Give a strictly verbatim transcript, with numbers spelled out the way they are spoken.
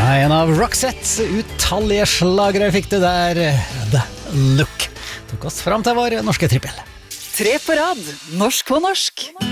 Ja, en av Roxettes utallige slagere fikk du der. The Look tok oss fram til vår norske trippel. Tre på rad, norsk på norsk.